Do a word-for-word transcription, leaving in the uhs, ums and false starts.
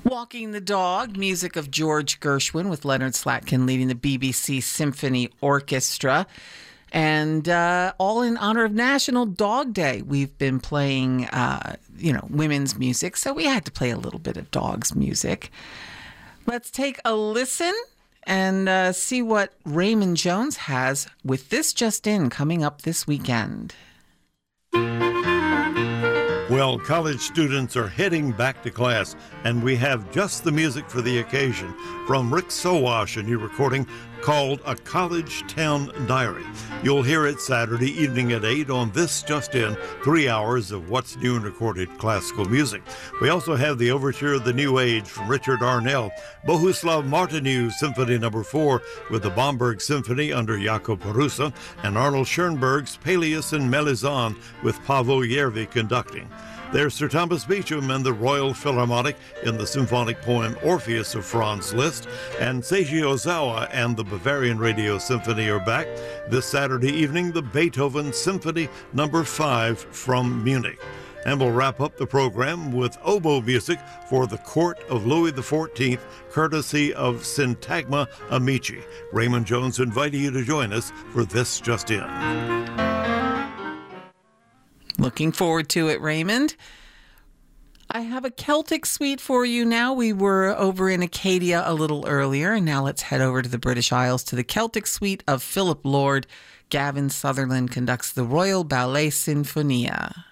Walking the Dog, music of George Gershwin with Leonard Slatkin leading the B B C Symphony Orchestra. And uh, all in honor of National Dog Day. We've been playing, uh, you know, women's music, so we had to play a little bit of dogs music. Let's take a listen and uh, see what Raymond Jones has with This Just In coming up this weekend. Well, college students are heading back to class, and we have just the music for the occasion from Rick Sowash, a new recording called A College Town Diary. You'll hear it Saturday evening at eight on This Just In, three hours of what's new in recorded classical music. We also have the Overture of the New Age from Richard Arnell, Bohuslav Martinu Symphony Number four with the Bomberg Symphony under Jaco Perusa, and Arnold Schoenberg's Peleus and Melisande with Paavo Järvi conducting. There's Sir Thomas Beecham and the Royal Philharmonic in the symphonic poem Orpheus of Franz Liszt, and Seiji Ozawa and the Bavarian Radio Symphony are back. This Saturday evening, the Beethoven Symphony Number five from Munich. And we'll wrap up the program with oboe music for the Court of Louis the fourteenth, courtesy of Syntagma Amici. Raymond Jones inviting you to join us for This Just In. Looking forward to it, Raymond. I have a Celtic suite for you now. We were over in Acadia a little earlier, and now let's head over to the British Isles to the Celtic suite of Philip Lord. Gavin Sutherland conducts the Royal Ballet Sinfonia.